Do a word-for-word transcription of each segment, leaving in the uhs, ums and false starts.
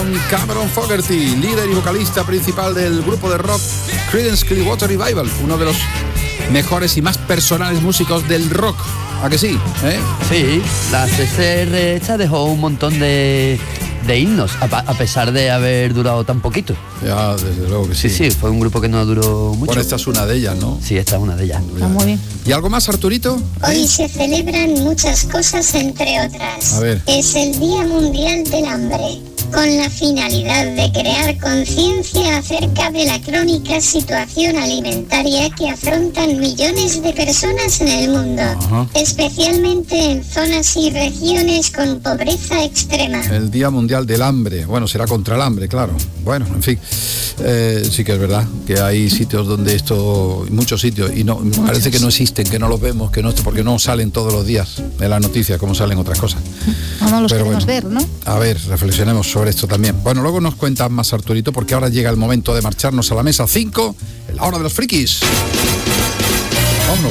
con Cameron Fogerty, líder y vocalista principal del grupo de rock Creedence Clearwater Revival, uno de los mejores y más personales músicos del rock. ¿A que sí? ¿Eh? Sí, la C C R esta dejó un montón de, de himnos, a, a pesar de haber durado tan poquito. Ya, desde luego que sí. Sí, sí, fue un grupo que no duró mucho. Bueno, esta es una de ellas, ¿no? Sí, esta es una de ellas. Está muy bien. ¿Y algo más, Arturito? Hoy se celebran muchas cosas, entre otras. A ver. Es el Día Mundial del Hambre, con la finalidad de crear conciencia acerca de la crónica situación alimentaria que afrontan millones de personas en el mundo, Ajá. especialmente en zonas y regiones con pobreza extrema. El Día Mundial del Hambre. Bueno, será contra el hambre, claro. Bueno, en fin. Eh, sí que es verdad que hay sitios donde esto, muchos sitios, y no muchos. Parece que no existen, que no los vemos, que no, porque no salen todos los días en las noticias como salen otras cosas. No, no los Pero queremos bueno, ver, ¿no? A ver, reflexionemos sobre esto también. Bueno, luego nos cuentas más, Arturito, porque ahora llega el momento de marcharnos a la mesa cinco, en la hora de los frikis. Vámonos.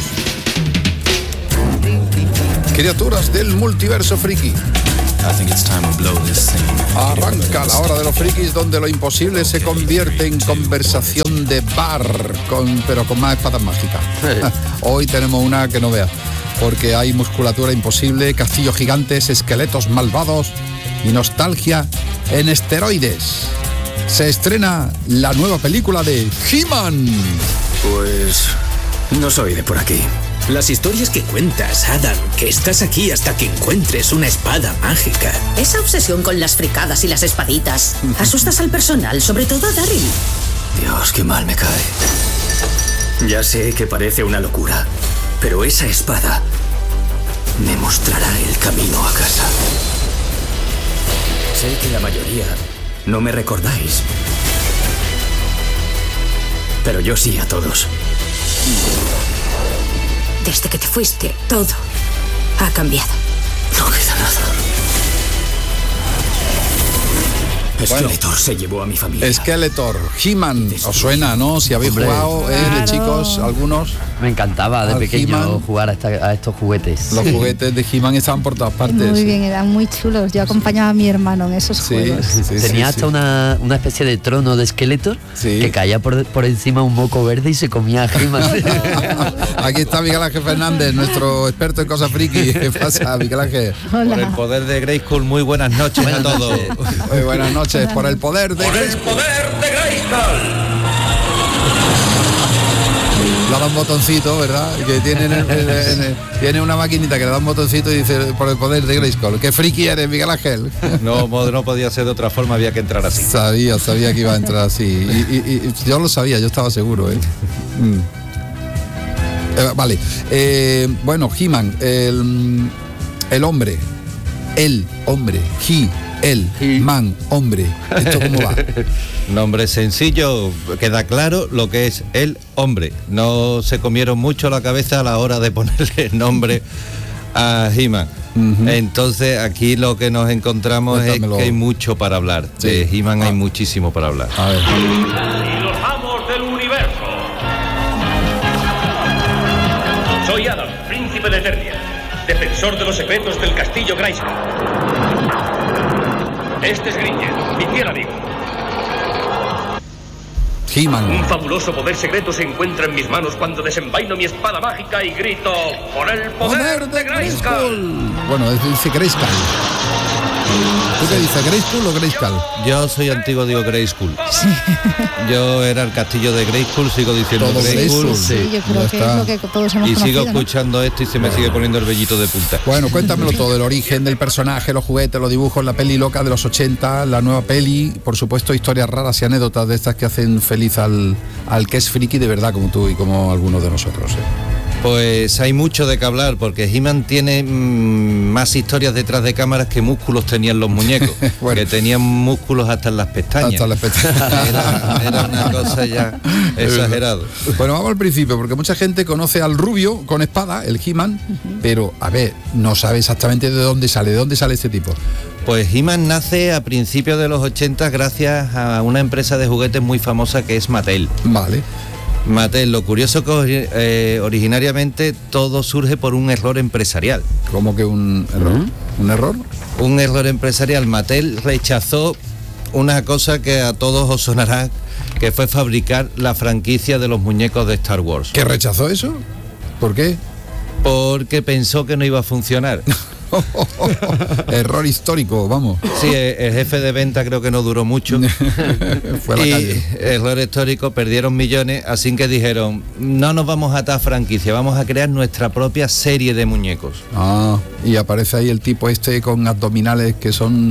Criaturas del multiverso friki. Arranca la hora de los frikis, donde lo imposible se convierte en conversación de bar, con, pero con más espadas mágicas. Hoy tenemos una que no veas, porque hay musculatura imposible, castillos gigantes, esqueletos malvados y nostalgia en esteroides. Se estrena la nueva película de He-Man. Pues no soy de por aquí. Las historias que cuentas, Adam, que estás aquí hasta que encuentres una espada mágica. Esa obsesión con las fricadas y las espaditas. Asustas al personal, sobre todo a Daryl. Dios, qué mal me cae. Ya sé que parece una locura, pero esa espada me mostrará el camino a casa. Sé que la mayoría no me recordáis, pero yo sí a todos. Desde que te fuiste, todo ha cambiado. No queda nada. Skeletor bueno, se llevó a mi familia. Skeletor, He-Man, os suena, ¿no? Si habéis Hombre, jugado eh, claro. de chicos, algunos. Me encantaba de pequeño He-Man. jugar a, esta, a estos juguetes. Los juguetes de He-Man estaban por todas partes. Muy bien, eran muy chulos. Yo acompañaba a mi hermano en esos sí, juegos. Sí, sí, Tenía sí, hasta sí. Una, una especie de trono de Skeletor sí. que caía por, por encima un moco verde y se comía a He-Man. Aquí está Miguel Ángel Fernández, nuestro experto en cosas friki. ¿Qué pasa, Miguel Ángel? Hola. Por el poder de Grayskull, muy buenas noches buenas a todos. Noches. Muy buenas noches, por el poder de Por el poder de Grayskull. Le da un botoncito, ¿verdad? Que tiene, en el, en el, en el, tiene una maquinita que le da un botoncito y dice por el poder de Grayskull. ¿Qué friki eres, Miguel Ángel? No, no podía ser de otra forma, había que entrar así. Sabía, sabía que iba a entrar así. Y, y, y yo lo sabía, yo estaba seguro, ¿eh? Mm. Eh, vale. Eh, bueno, He-Man, el, el hombre, el hombre, he, el, he. man, hombre. ¿Esto cómo va? Nombre sencillo, queda claro lo que es el hombre. No se comieron mucho la cabeza a la hora de ponerle nombre a He-Man. Uh-huh. Entonces aquí lo que nos encontramos Cuéntamelo. es que hay mucho para hablar. Sí. De He-Man ah. hay muchísimo para hablar. A ver. Y los amos del universo. Soy Adam, príncipe de Eternia, defensor de los secretos del castillo Grayskull. Este es Gringer, mi fiel amigo. He-Man. Un fabuloso poder secreto se encuentra en mis manos cuando desenvaino mi espada mágica y grito ¡por el poder, poder de Grayskull! Bueno, dice Grayskull. ¿Tú qué dices, Grayskull o Grayskull? Yo soy antiguo, digo Grayskull. Sí. Yo era el castillo de Grayskull, sigo diciendo Grayskull. Sí, sí, yo creo que es lo que todos hemos Y conocido, sigo escuchando, ¿no? Esto y se me sigue poniendo el vellito de punta. Bueno, cuéntamelo todo, el origen del personaje, los juguetes, los dibujos, la peli loca de los ochenta, la nueva peli, por supuesto, historias raras y anécdotas de estas que hacen feliz al, al que es friki de verdad, como tú y como algunos de nosotros. ¿eh? Pues hay mucho de qué hablar, porque He-Man tiene mmm, más historias detrás de cámaras que músculos tenían los muñecos, bueno, que tenían músculos hasta en las pestañas. Hasta las pestañas. Era, era una cosa ya exagerada. Bueno, vamos al principio, porque mucha gente conoce al rubio con espada, el He-Man, uh-huh. pero, a ver, no sabe exactamente de dónde sale, de dónde sale este tipo. Pues He-Man nace a principios de los ochenta gracias a una empresa de juguetes muy famosa que es Mattel. Vale. Mattel, lo curioso que eh, originariamente todo surge por un error empresarial. ¿Cómo que un error? ¿Mm? ¿Un error? Un error empresarial. Mattel rechazó una cosa que a todos os sonará, que fue fabricar la franquicia de los muñecos de Star Wars. ¿Que rechazó eso? ¿Por qué? Porque pensó que no iba a funcionar. Error histórico, vamos. Sí, el jefe de venta creo que no duró mucho. Fue a la y calle. error histórico, perdieron millones, así que dijeron, no nos vamos a atar franquicia, vamos a crear nuestra propia serie de muñecos. Ah, y aparece ahí el tipo este con abdominales que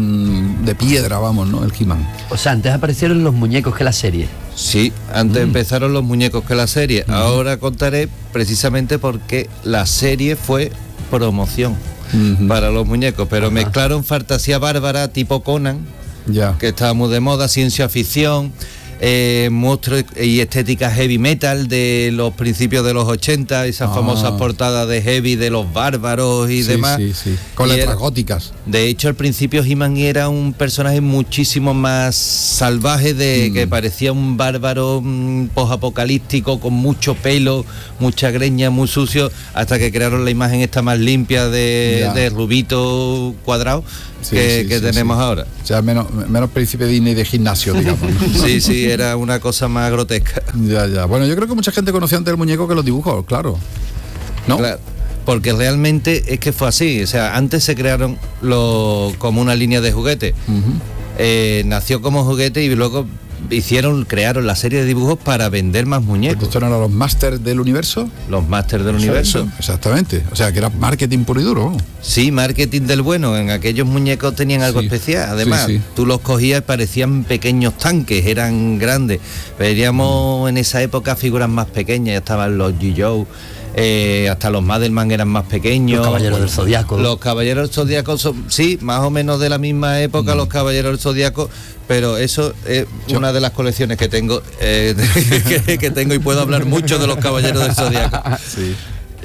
son de piedra, vamos, ¿no? El He-Man. O sea, antes aparecieron los muñecos que la serie. Sí, antes Mm. empezaron los muñecos que la serie. Mm. Ahora contaré precisamente porque la serie fue promoción Ujú. para los muñecos, pero Ajá. mezclaron fantasía bárbara tipo Conan, Ya. que estaba muy de moda, ciencia ficción, eh, monstruos y estética heavy metal de los principios de los ochenta, esas Ah. famosas portadas de heavy de los bárbaros y Sí, demás. sí, sí. Con Y letras era- góticas. De hecho, al principio He-Man era un personaje muchísimo más salvaje, de Mm. que parecía un bárbaro mm, posapocalíptico, con mucho pelo, mucha greña, muy sucio, hasta que crearon la imagen esta más limpia de, Ya. de rubito cuadrado Sí, que, sí, que sí, tenemos sí. ahora. O sea, menos, menos príncipe Disney de gimnasio, digamos. ¿no? Sí, sí, era una cosa más grotesca. Ya, ya. Bueno, yo creo que mucha gente conocía antes el muñeco que los dibujos, claro. ¿No? Claro, porque realmente es que fue así. O sea, antes se crearon los, como una línea de juguetes. Ujú. Eh, nació como juguete y luego hicieron, crearon la serie de dibujos para vender más muñecos. ¿Estos eran los Masters del Universo? Los Masters del Universo. Exactamente. O sea, que era marketing puro y duro. ¿no? Sí, marketing del bueno. En aquellos muñecos tenían algo Sí. especial. Además, Sí, sí. tú los cogías y parecían pequeños tanques, eran grandes. Veríamos en esa época figuras más pequeñas, estaban los G. Joe. Eh, hasta los Madelman eran más pequeños. Los Caballeros del Zodiaco. Los Caballeros del Zodiaco son, sí, más o menos de la misma época, Mm. los Caballeros del Zodiaco, pero eso es Yo- una de las colecciones que tengo, eh, que, que tengo y puedo hablar mucho de los Caballeros del Zodiaco. Sí.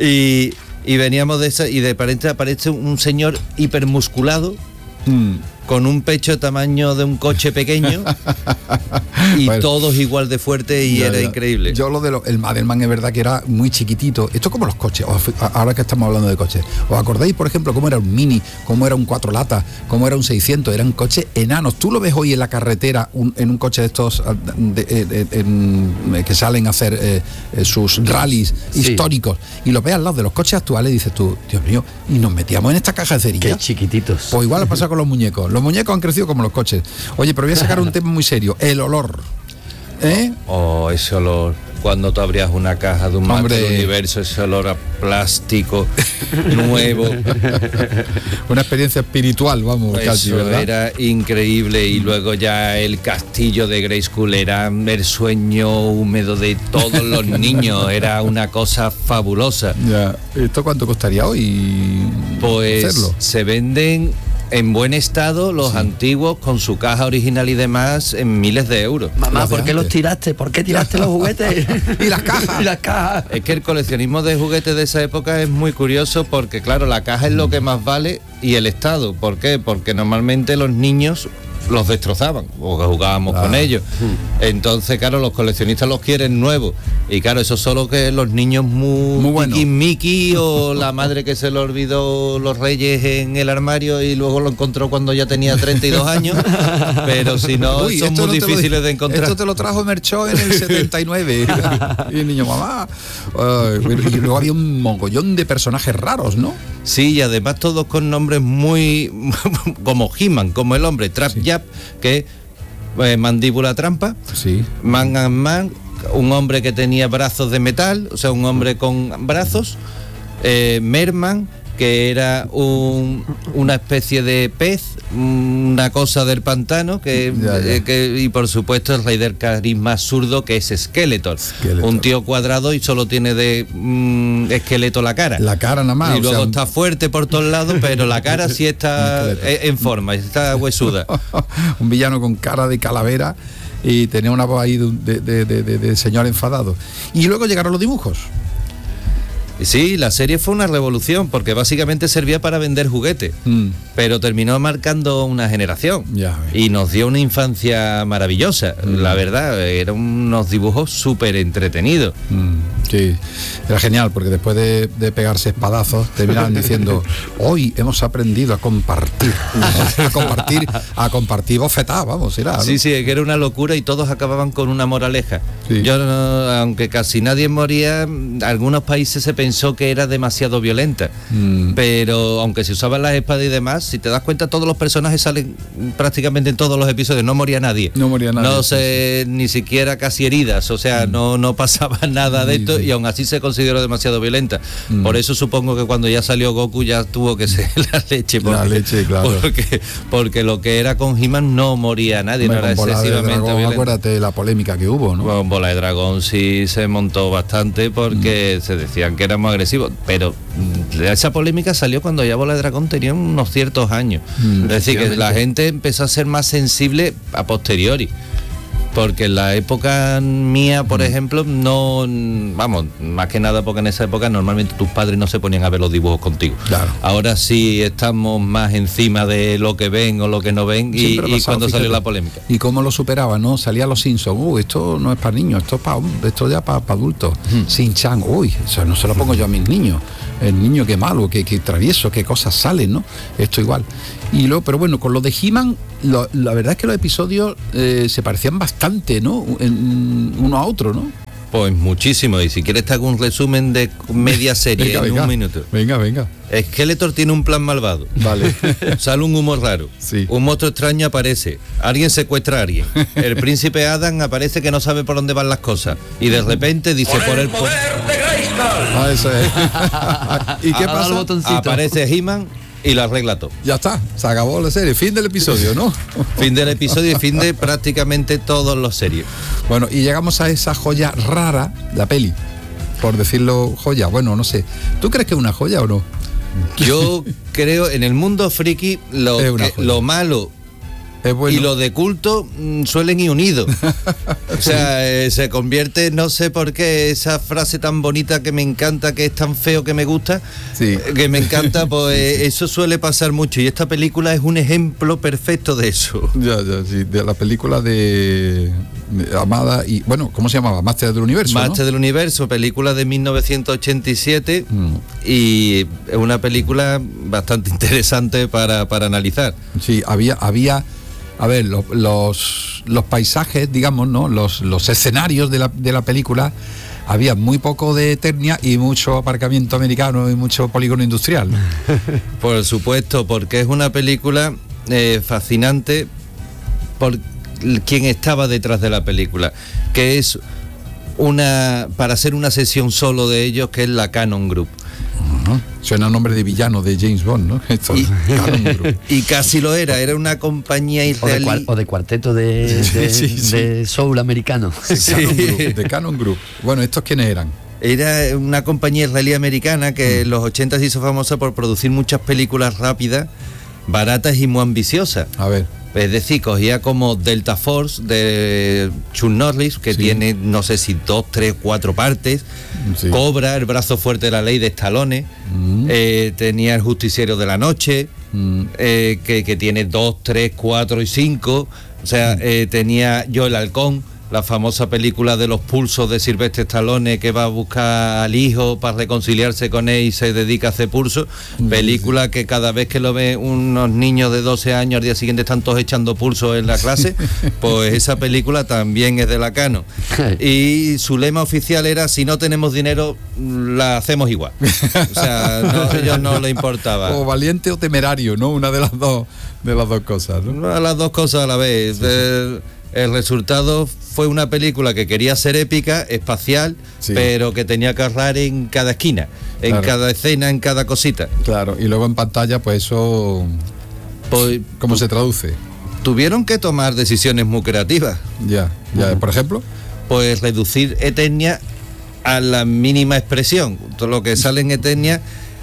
Y, y veníamos de esa, y de repente aparece un señor hipermusculado, Mm. con un pecho tamaño de un coche pequeño, y Bueno. todos igual de fuertes, y Ya, era ya. increíble. Yo lo de lo- el Madelman es verdad que era muy chiquitito. Esto es como los coches. Os- Ahora que estamos hablando de coches, ¿os acordáis, por ejemplo, cómo era un Mini, cómo era un cuatro latas, cómo era un seiscientos? Eran coches enanos. Tú lo ves hoy en la carretera, un- en un coche de estos ah, de- eh, eh, en- eh, que salen a hacer eh, eh, sus rallies Sí. históricos, y lo ves al lado de los coches actuales y dices tú, Dios mío, y nos metíamos en esta caja de cerilla. Qué chiquititos. Pues igual ha pasado con los muñecos. Los muñecos han crecido como los coches. Oye, pero voy a sacar un tema muy serio. El olor. ¿Eh? Oh, ese olor. Cuando tú abrías una caja de un Hombre. Master Universo, ese olor a plástico nuevo. Una experiencia espiritual, vamos, casi, Eso ¿verdad? era increíble. Y luego ya el castillo de Grayskull era el sueño húmedo de todos los niños. Era una cosa fabulosa. Ya. ¿Esto cuánto costaría hoy Pues hacerlo? se venden en buen estado los antiguos, con su caja original y demás, en miles de euros. Mamá, Los de ¿por qué los antes. tiraste? ¿Por qué tiraste los juguetes? Y las cajas. y las cajas. Es que el coleccionismo de juguetes de esa época es muy curioso, porque claro, la caja es lo que más vale y el estado. ¿Por qué? Porque normalmente los niños los destrozaban o que jugábamos Ah. con ellos. Entonces, claro, los coleccionistas los quieren nuevos. Y claro, eso solo que los niños muy, Muy bueno. tiquismiquis, o la madre que se le olvidó los reyes en el armario y luego lo encontró cuando ya tenía treinta y dos años. Pero si no, Uy, son esto muy no te lo difíciles di- de encontrar. Esto te lo trajo Merchó en el setenta y nueve. Y el niño, mamá. Ay, y luego había un mogollón de personajes raros, ¿no? Sí, y además todos con nombres muy como He-Man, como el hombre, Trap Sí. Yap, que eh, mandíbula trampa, Sí. Man and Man, un hombre que tenía brazos de metal, o sea, un hombre con brazos, eh, Merman, que era un- una especie de pez, una cosa del pantano, que, Ya, ya. eh, que- y por supuesto el rey del carisma absurdo, que es Skeletor, Skeletor. un tío cuadrado y solo tiene de mm, esqueleto la cara. La cara nada más. Y o luego sea, está fuerte por todos lados, pero la cara sí está Un esqueleto. eh, en forma, está huesuda. un villano con cara de calavera y tenía una voz ahí de, de- de- de- de señor enfadado. Y luego llegaron los dibujos. Sí, la serie fue una revolución porque básicamente servía para vender juguetes, mm. pero terminó marcando una generación ya, y nos dio una infancia maravillosa. Mm. La verdad, eran unos dibujos súper entretenidos. Mm, sí, era genial porque después de, de pegarse espadazos terminaban diciendo: hoy hemos aprendido a compartir, a compartir, a compartir bofetadas, vamos, era, ¿no? Sí, sí, que era una locura y todos acababan con una moraleja. Sí. Yo, no, aunque casi nadie moría, algunos países se pensaban pensó que era demasiado violenta, mm. pero aunque se usaban las espadas y demás, si te das cuenta, todos los personajes salen prácticamente en todos los episodios, no moría nadie, no moría nadie, no se, sí. ni siquiera casi heridas, o sea, mm. no, no pasaba nada de esto, sí, sí. y aún así se consideró demasiado violenta. Mm. Por eso supongo que cuando ya salió Goku ya tuvo que ser la leche, porque, la leche, claro. porque, porque lo que era con He-Man no moría nadie, Me no era excesivamente dragón, violento. Acuérdate de la polémica que hubo, ¿no? Con Bola de Dragón sí se montó bastante porque mm. se decían que era muy agresivo, pero esa polémica salió cuando ya Bola de Dragón tenía unos ciertos años. Mm, es decir, que la gente empezó a ser más sensible a posteriori. Porque en la época mía, por mm. ejemplo, no, vamos, más que nada porque en esa época normalmente tus padres no se ponían a ver los dibujos contigo. Claro. Ahora sí estamos más encima de lo que ven o lo que no ven y, pasado, y cuando fíjate, salió la polémica. Y cómo lo superaban, ¿no? Salía Los Simpsons, uy, esto no es para niños, esto es para esto ya para pa adultos. Mm. Shin-Chan, uy, eso no se lo pongo yo a mis niños. El niño qué malo, qué, qué travieso, qué cosas salen, ¿no? Esto igual. Y luego, pero bueno, con lo de He-Man, lo, la verdad es que los episodios eh, se parecían bastante, ¿no? En, uno a otro, ¿no? Pues muchísimo, y si quieres te hago un resumen de media serie venga, en venga, un minuto. Venga, venga. Skeletor tiene un plan malvado. Vale. Sale un humor raro. Sí. Un monstruo extraño aparece. Alguien secuestra a alguien. El príncipe Adam aparece que no sabe por dónde van las cosas. Y de repente dice por, por el poder de Grayskull. Ah, eso es. ¿Y qué pasa? Aparece He-Man y lo arregla todo. Ya está, se acabó la serie, fin del episodio, ¿no? Fin del episodio y fin de prácticamente todas las series. Bueno, y llegamos a esa joya rara, la peli, por decirlo joya, bueno, no sé. ¿Tú crees que es una joya o no? Yo creo, en el mundo friki, lo, que, lo malo es bueno. y lo de culto mmm, suelen ir unidos. O sea, eh, se convierte, no sé por qué, esa frase tan bonita que me encanta, que es tan feo que me gusta, sí. eh, que me encanta, pues sí. eso suele pasar mucho. Y esta película es un ejemplo perfecto de eso. Ya, ya, sí, de la película de, de Amada y, bueno, ¿cómo se llamaba? Máster del Universo, Máster ¿no? del Universo, película de mil novecientos ochenta y siete mm. y es una película bastante interesante para, para analizar. Sí, había... había A ver, los, los, los paisajes, digamos, ¿no? Los, los escenarios de la, de la película, había muy poco de Eternia y mucho aparcamiento americano y mucho polígono industrial. Por supuesto, porque es una película eh, fascinante por quien estaba detrás de la película, que es una, para hacer una sesión solo de ellos, que es la Cannon Group. Uh-huh. Suena a nombre de villano de James Bond, ¿no? Esto, y, y casi lo era, era una compañía israelí. O de, o de cuarteto de, de, sí, sí. de soul americano. Sí. Cannon Group, de Cannon Group. Bueno, ¿estos quiénes eran? Era una compañía israelí americana que mm. en los ochenta se hizo famosa por producir muchas películas rápidas, baratas y muy ambiciosas. A ver. Es decir, cogía como Delta Force de Chuck Norris, que sí. tiene, no sé si dos, tres, cuatro partes. Sí. Cobra, El brazo fuerte de la ley de Stallone. Mm. Eh, tenía El justiciero de la noche, mm. eh, que, que tiene dos, tres, cuatro y cinco. O sea, mm. eh, tenía Yo el halcón, la famosa película de los pulsos de Sylvester Stallone, que va a buscar al hijo para reconciliarse con él y se dedica a hacer pulsos. Película que cada vez que lo ven unos niños de doce años, al día siguiente están todos echando pulsos en la clase. Pues esa película también es de la Cannon. Y su lema oficial era: si no tenemos dinero, la hacemos igual. O sea, no, a ellos no les importaba. O valiente o temerario, ¿no? Una de las dos, de las dos cosas, ¿no? Las dos cosas a la vez. Sí, sí. El resultado fue una película que quería ser épica, espacial, sí. pero que tenía que ahorrar en cada esquina, en claro. cada escena, en cada cosita. Claro, y luego en pantalla, pues eso... Pues, ¿cómo se traduce? Tuvieron que tomar decisiones muy creativas. Ya, ya. Uh-huh. ¿Por ejemplo? Pues reducir Eternia a la mínima expresión. Todo lo que sale en Eternia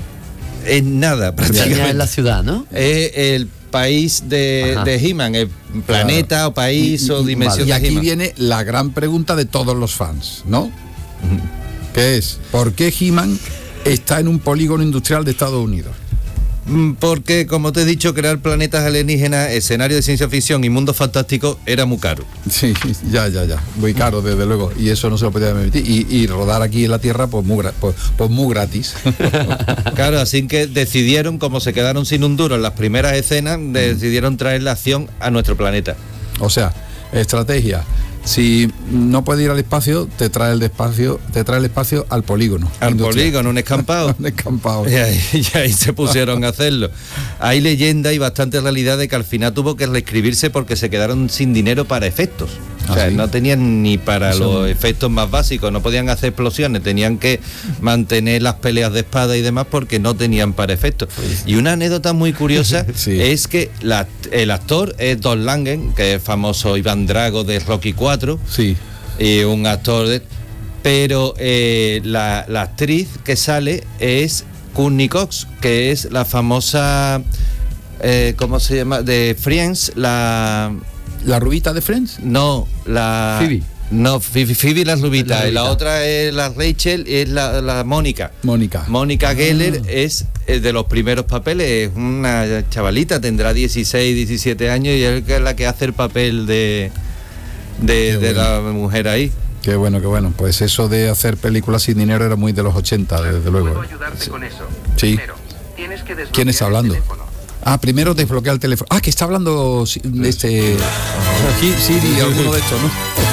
es nada, prácticamente. Eternia es la ciudad, ¿no? Es el país de, de He-Man, el planeta claro. o país y, o dimensión vale. de He-Man. Y aquí He-Man. viene la gran pregunta de todos los fans, ¿no? Uh-huh. ¿Qué es? ¿Por qué He-Man está en un polígono industrial de Estados Unidos? Porque, como te he dicho, crear planetas alienígenas, escenario de ciencia ficción y mundo fantástico era muy caro. Sí, ya, ya, ya. Muy caro, desde luego. Y eso no se lo podía permitir. Y, y rodar aquí en la Tierra, pues muy, pues, pues muy gratis. Claro, así que decidieron, como se quedaron sin un duro en las primeras escenas, decidieron traer la acción a nuestro planeta. O sea, estrategia. Si no puedes ir al espacio, te trae el espacio, te trae el espacio al polígono. Al industrial. polígono, un escampado. Un escampado. Y ahí, y ahí se pusieron a hacerlo. Hay leyenda y bastante realidad de que al final tuvo que reescribirse porque se quedaron sin dinero para efectos. O sea, ¿Ah, sí? no tenían ni para Eso los no. efectos más básicos, no podían hacer explosiones, tenían que mantener las peleas de espada y demás porque no tenían para efectos. Y una anécdota muy curiosa Sí. es que la, el actor es Don Langen, que es famoso Iván Drago de Rocky cuatro, Sí. y un actor de, pero eh, la, la actriz que sale es Courtney Cox, que es la famosa eh, ¿cómo se llama? De Friends, la ¿La rubita de Friends? no, la Phoebe. no, Phoebe, Phoebe la rubita, La y la rubita. otra es la Rachel, es la, la Mónica. Mónica. Mónica Geller es eh, de los primeros papeles, es una chavalita, tendrá dieciséis, diecisiete años y es la que hace el papel de de, Qué de bueno. la mujer ahí. Qué bueno, qué bueno. Pues eso de hacer películas sin dinero era muy de los ochenta, desde luego. Puedo ayudarte con eso. Sí. Primero, tienes que desbloquear ¿Quién está el hablando? teléfono. Ah, primero desbloquear el teléfono. Ah, que está hablando si- este Gi- Siri, alguno de estos, ¿no?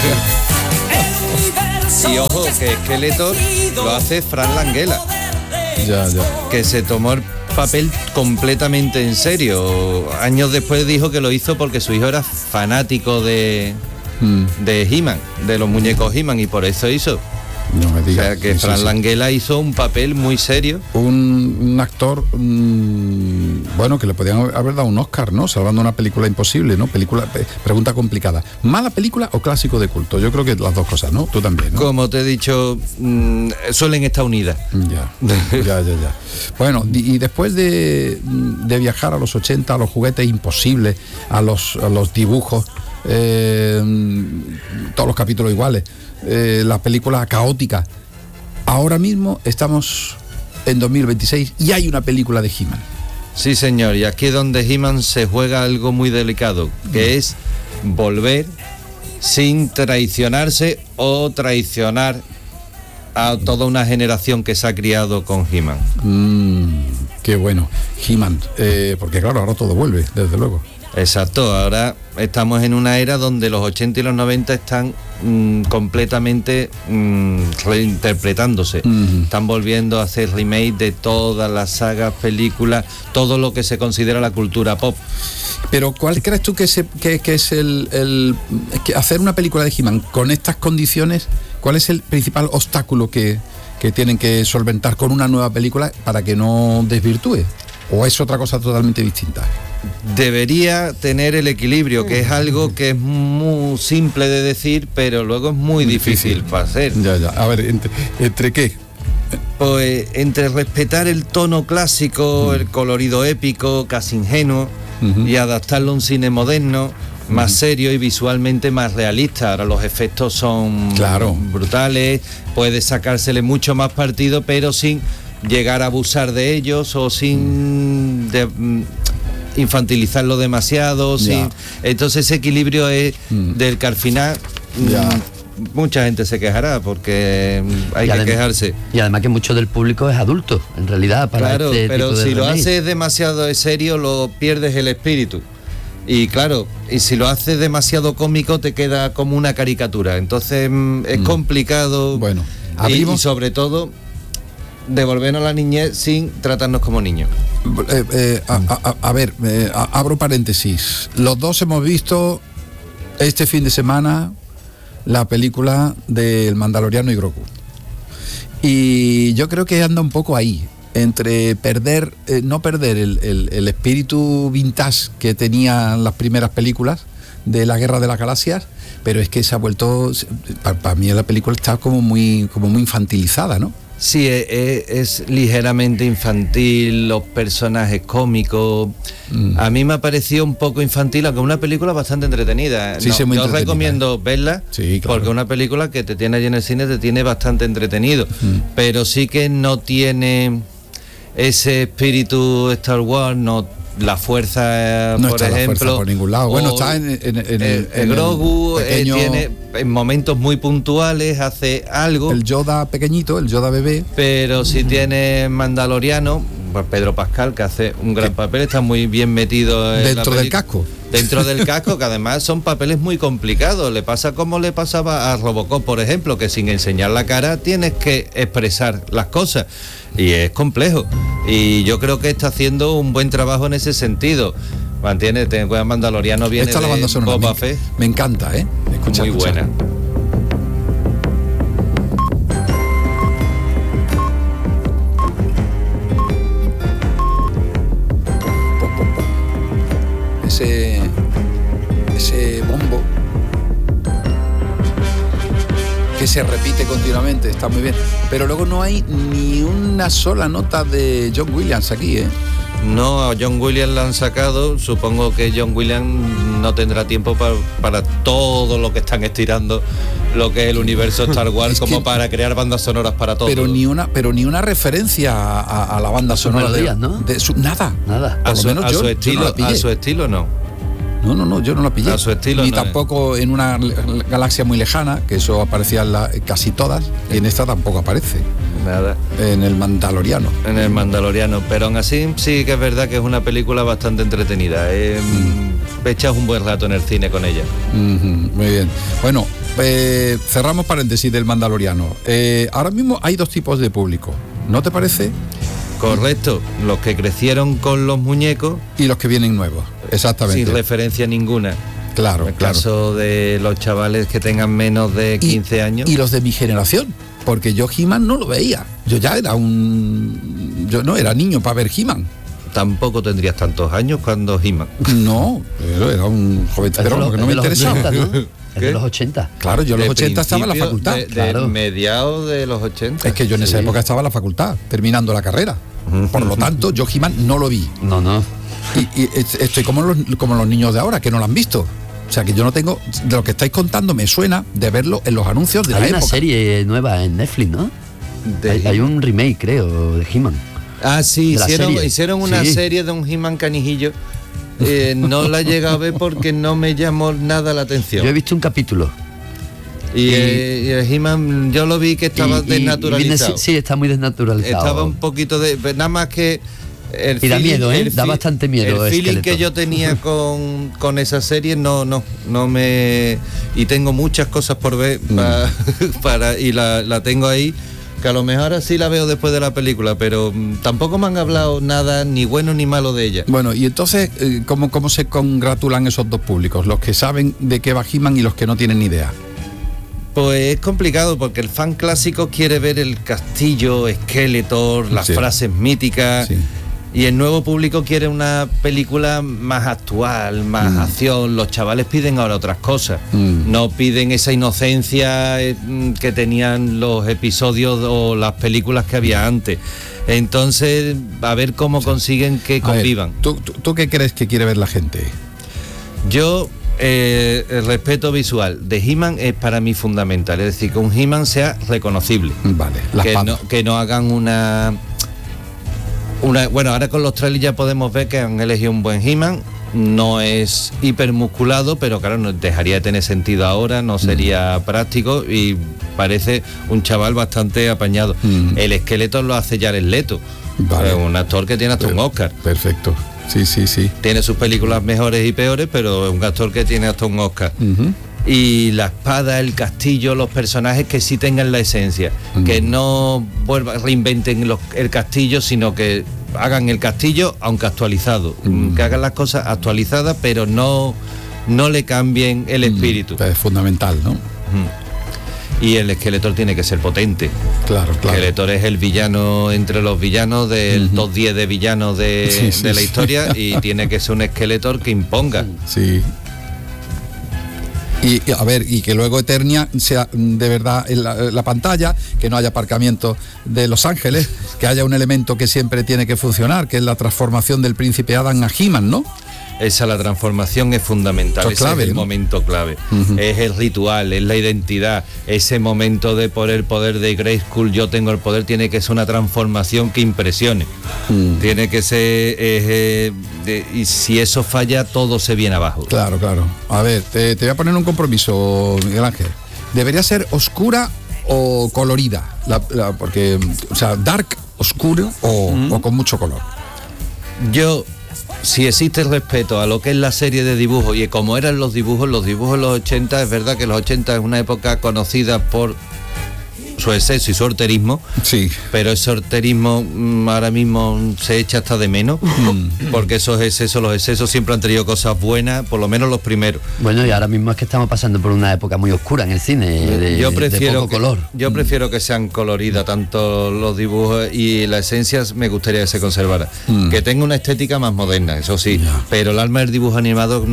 Y ojo, que Skeletor lo hace Fran Langella, Ya, ya. que se tomó el papel completamente en serio. Años después dijo que lo hizo porque su hijo era fanático de, Mm, de He-Man, de los muñecos He-Man, y por eso hizo. no me O digas. sea, que Sí, Fran sí. Langella hizo un papel muy serio. Un, un actor, mm, bueno, que le podían haber dado un Oscar, ¿no? Salvando una película imposible, ¿no? Película, pe- pregunta complicada. ¿Mala película o clásico de culto? Yo creo que las dos cosas, ¿no? Tú también, ¿no? Como te he dicho, mm, suelen estar unidas. Ya, ya, ya, ya. Bueno, y y después de, de viajar a los ochenta, a los juguetes imposibles, a los, a los dibujos, eh, todos los capítulos iguales, eh, la película caótica, ahora mismo estamos en dos mil veintiséis y hay una película de He-Man. Sí, señor, y aquí es donde He-Man se juega algo muy delicado, que es volver sin traicionarse o traicionar a toda una generación que se ha criado con He-Man. Mm, qué bueno, He-Man, eh, porque claro, ahora todo vuelve, desde luego. Exacto, ahora estamos en una era donde los ochenta y los noventa están mm, completamente mm, reinterpretándose. Ujú. Están volviendo a hacer remake de todas las sagas, películas, todo lo que se considera la cultura pop. Pero ¿cuál crees tú que, se, que, que es el, el que hacer una película de He-Man con estas condiciones? ¿Cuál es el principal obstáculo que, que tienen que solventar con una nueva película para que no desvirtúe? ¿O es otra cosa totalmente distinta? Debería tener el equilibrio, que es algo que es muy simple de decir, pero luego es muy difícil para hacer. Ya, ya. A ver, ¿entre, entre qué? Pues entre respetar el tono clásico, el colorido épico, casi ingenuo, Ujú. y adaptarlo a un cine moderno, más serio y visualmente más realista. Ahora los efectos son Claro. brutales, puede sacársele mucho más partido, pero sin llegar a abusar de ellos o sin de- mm, infantilizarlo demasiado. Ya. Sin, entonces ese equilibrio es Mm. del que al final mm, Ya. mucha gente se quejará porque mm, hay Y que adem- quejarse. Y además que mucho del público es adulto, en realidad, para Claro, este pero tipo de si lo remake. haces demasiado en serio, lo pierdes el espíritu. Y claro, y si lo haces demasiado cómico, te queda como una caricatura. Entonces mm, es Mm. complicado. Bueno, y, abrimos- y sobre todo, devolvernos a la niñez sin tratarnos como niños. Eh, eh, a, a- a ver, eh, a- abro paréntesis. Los dos hemos visto este fin de semana la película del Mandaloriano y Grogu. Y yo creo que anda un poco ahí, entre perder, eh, no perder el, el- el espíritu vintage que tenían las primeras películas de la Guerra de las Galaxias, pero es que se ha vuelto, para mí la película está como muy, como muy infantilizada, ¿no? Sí, es, es ligeramente infantil, los personajes cómicos. Mm. A mí me ha parecido un poco infantil, aunque es una película bastante entretenida. Sí, no, sí, muy yo entretenida, recomiendo ¿eh? verla, sí, claro. porque es una película que te tiene allí en el cine, te tiene bastante entretenido. Mm. Pero sí que no tiene ese espíritu Star Wars, no la fuerza, no por está ejemplo, la fuerza por ningún lado. Bueno, está en, en, en, el, en el Grogu el pequeño, eh, tiene en momentos muy puntuales hace algo, el Yoda pequeñito, el Yoda bebé, pero si mm. tiene Mandaloriano, pues Pedro Pascal, que hace un gran ¿Qué? papel, está muy bien metido en dentro la del casco. Dentro del casco, que además son papeles muy complicados. Le pasa como le pasaba a Robocop, por ejemplo, que sin enseñar la cara tienes que expresar las cosas. Y es complejo. Y yo creo que está haciendo un buen trabajo en ese sentido. Mantiene, ten en cuenta, Mandaloriano viene Esta de Boba Fett. Me encanta, ¿eh? Escucha, muy escucha. buena. Ese, ese bombo que se repite continuamente, está muy bien. Pero luego no hay ni una sola nota de John Williams aquí, ¿eh? No, a John Williams la han sacado. Supongo que John Williams no tendrá tiempo para, para todo lo que están estirando, lo que es el universo Star Wars, como que, para crear bandas sonoras para todo. Pero ni una, pero ni una referencia a, a la banda sonora melodías, de, ¿no? de su, nada, nada. A, su, a, yo, su estilo, no a su estilo no. No, no, no, yo no la pillé. A su estilo Ni no tampoco es. En una galaxia muy lejana, que eso aparecía en la, casi todas, y en esta tampoco aparece. Nada. En el Mandaloriano. En el Mandaloriano, pero aún así sí que es verdad que es una película bastante entretenida. Eh, mm. Echas un buen rato en el cine con ella. Mm-hmm, muy bien. Bueno, eh, cerramos paréntesis del Mandaloriano. Eh, ahora mismo hay dos tipos de público, ¿no te parece? Correcto, los que crecieron con los muñecos y los que vienen nuevos, exactamente. Sin referencia ninguna. Claro, en el claro. caso de los chavales que tengan menos de quince y, años. Y los de mi generación, porque yo He-Man no lo veía. Yo ya era un... Yo no era niño para ver He-Man. Tampoco tendrías tantos años cuando He-Man. No, pero era un joven, pero lo que no me interesaba. ochenta, ¿no? Es de los ochenta. Claro, yo en los ochenta estaba en la facultad. De, de claro. mediados de los ochenta. Es que yo en esa sí. época estaba en la facultad, terminando la carrera. Por lo tanto, yo He-Man no lo vi. No, no. Y, y estoy como los, como los niños de ahora, que no lo han visto. O sea, que yo no tengo... De lo que estáis contando me suena de verlo en los anuncios de hay la época. Hay una serie nueva en Netflix, ¿no? Hay, hay un remake, creo, de He-Man. Ah, sí, hicieron, hicieron una sí. serie de un He-Man canijillo. Eh, no la he llegado a ver porque no me llamó nada la atención. Yo he visto un capítulo. Y, y, eh, y el He-Man, yo lo vi que estaba y, desnaturalizado. Y viene, sí, está muy desnaturalizado. Estaba un poquito de... Nada más que... El y feeling, da miedo, ¿eh? El, da bastante miedo. El feeling esqueleto. Que yo tenía con, con esa serie no, no, no me... Y tengo muchas cosas por ver mm. para, para, y la, la tengo ahí, que a lo mejor ahora sí la veo después de la película, pero tampoco me han hablado nada ni bueno ni malo de ella. Bueno, y entonces, ¿cómo, cómo se congratulan esos dos públicos? Los que saben de qué va He-Man y los que no tienen ni idea. Pues es complicado porque el fan clásico quiere ver el castillo, Skeletor, las sí. frases míticas... Sí. Y el nuevo público quiere una película más actual, más mm. acción. Los chavales piden ahora otras cosas. Mm. No piden esa inocencia que tenían los episodios o las películas que había antes. Entonces, a ver cómo sí. consiguen que convivan. Ver, ¿tú, tú, ¿Tú qué crees que quiere ver la gente? Yo, eh, el respeto visual de He-Man es para mí fundamental. Es decir, que un He-Man sea reconocible. Vale, que no, que no hagan una... Una, bueno, ahora con los trailers ya podemos ver que han elegido un buen He-Man. No es hipermusculado, pero claro, no dejaría de tener sentido ahora, no sería mm. práctico y parece un chaval bastante apañado. Mm. El esqueleto lo hace Jared Leto, vale. Un actor que tiene hasta per- un Oscar. Perfecto, sí, sí, sí. Tiene sus películas mejores y peores, pero es un actor que tiene hasta un Oscar. Uh-huh. Y la espada, el castillo, los personajes que sí tengan la esencia, mm. que no vuelvan, reinventen los, el castillo, sino que hagan el castillo aunque actualizado, mm. que hagan las cosas actualizadas, pero no, no le cambien el espíritu. Mm. Es fundamental, ¿no? Mm. Y el Skeletor tiene que ser potente. Claro, claro. Skeletor es el villano entre los villanos del uh-huh. top diez de villanos de, sí, sí, de la sí. historia y tiene que ser un Skeletor que imponga. Sí. Y, y a ver, y que luego Eternia sea de verdad en la, la pantalla, que no haya aparcamiento de Los Ángeles, que haya un elemento que siempre tiene que funcionar, que es la transformación del príncipe Adam a He-Man, ¿no? Esa, la transformación es fundamental, ese clave, es el ¿no? momento clave. Uh-huh. Es el ritual, es la identidad, ese momento de por el poder de Grayskull, yo tengo el poder, tiene que ser una transformación que impresione. Uh-huh. Tiene que ser, eh, eh, de, y si eso falla, todo se viene abajo. Claro, claro. A ver, te, te voy a poner un compromiso, Miguel Ángel. ¿Debería ser oscura o colorida? La, la, porque, o sea, dark, oscuro o, uh-huh. o con mucho color. Yo... Si existe el respeto a lo que es la serie de dibujos y como eran los dibujos, los dibujos de los ochenta, es verdad que los ochenta es una época conocida por su exceso y su horterismo, sí. Pero ese horterismo mmm, ahora mismo se echa hasta de menos, mm. porque esos excesos, los excesos siempre han tenido cosas buenas, por lo menos los primeros. Bueno, y ahora mismo es que estamos pasando por una época muy oscura en el cine, de, yo prefiero de poco que, color. Yo mm. prefiero que sean coloridas tanto los dibujos y la esencia me gustaría que se conservara. Mm. Que tenga una estética más moderna, eso sí, yeah. Pero el alma del dibujo animado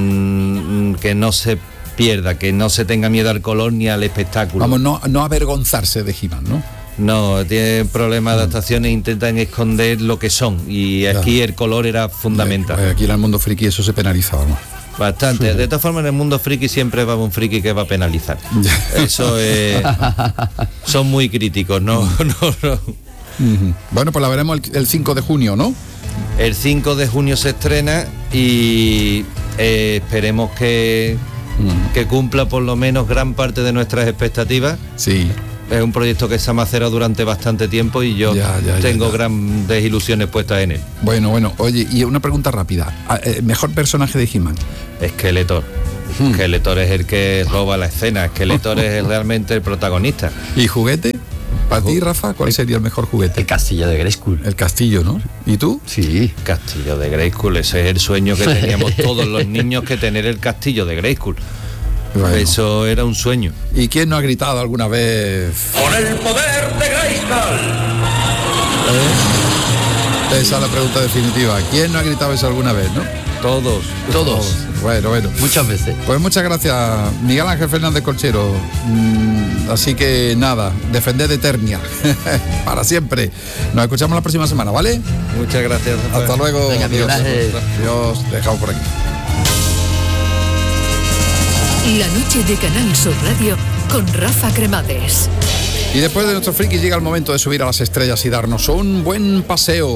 mmm, que no se pierda, que no se tenga miedo al color ni al espectáculo. Vamos, no, no avergonzarse de He-Man, ¿no? No, tienen problemas de adaptación e intentan esconder lo que son. Y aquí claro. El color era fundamental. Pues aquí en el mundo friki eso se penalizaba, ¿no? Bastante. Sí. De todas formas, en el mundo friki siempre va un friki que va a penalizar. Eso es... Son muy críticos, ¿no? no, no. Uh-huh. Bueno, pues la veremos el, el cinco de junio, ¿no? El cinco de junio se estrena y eh, esperemos que... que cumpla por lo menos gran parte de nuestras expectativas. Sí. Es un proyecto que se ha macerado durante bastante tiempo y yo ya, ya, tengo ya, ya. grandes ilusiones puestas en él. Bueno, bueno, oye, y una pregunta rápida. ¿Mejor personaje de He-Man? Skeletor. Hmm. Skeletor es el que roba la escena. Skeletor es realmente el protagonista. ¿Y juguete? Para ti, Rafa, ¿cuál sería el mejor juguete? El castillo de Grayskull. El castillo, ¿no? ¿Y tú? Sí. Castillo de Grayskull, ese es el sueño que teníamos todos los niños, que tener el castillo de Grayskull. Bueno. Eso era un sueño. ¿Y quién no ha gritado alguna vez? ¡Con el poder de Grayskull! ¿Eh? Esa es la pregunta definitiva. ¿Quién no ha gritado eso alguna vez, no? Todos. Todos. Bueno, bueno. Muchas veces. Pues muchas gracias, Miguel Ángel Fernández Colchero. Mm, así que nada, defended Eternia. Para siempre. Nos escuchamos la próxima semana, ¿vale? Muchas gracias. Rafael. Hasta luego. Venga, Dios. Dios, dejamos por aquí. La noche de Canal Sur Radio con Rafa Cremades. Y después de nuestro friki llega el momento de subir a las estrellas y darnos un buen paseo.